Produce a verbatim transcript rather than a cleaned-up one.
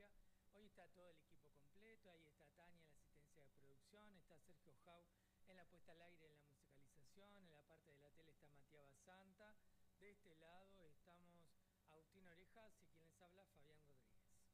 Victoria. Hoy está todo el equipo completo, ahí está Tania en la asistencia de producción, está Sergio Jau en la puesta al aire, en la musicalización, en la parte de la tele está Matías Basanta. De este lado estamos Agustín Orejas y quien